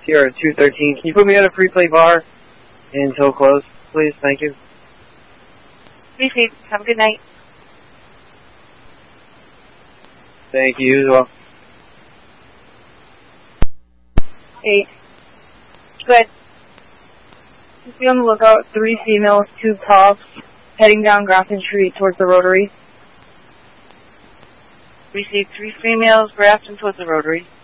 Here at 213. Can you put me at a free play bar until close, please? Thank you. Received. Have a good night. Thank you as well. 8. Good. Just be on the lookout. 3 females, 2 tops, heading down Grafton Street towards the Rotary. Received 3 females, Grafton towards the Rotary.